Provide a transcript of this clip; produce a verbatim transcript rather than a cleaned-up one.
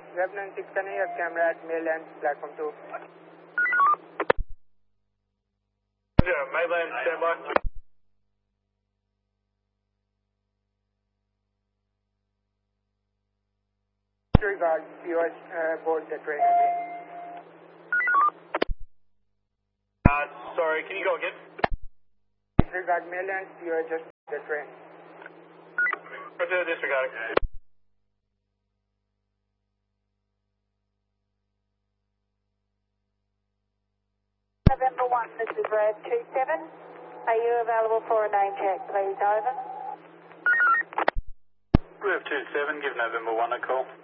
Lebanon six, can I have camera at mainland platform two? Yeah, mainland standby. Disregard, you are uh, board the train. Uh, sorry, can you go again? Disregard mainland, you are just the train. Roger, disregarding. November one, this is Red two seven. Are you available for a name check, please? Over. Rev two seven, give November one a call.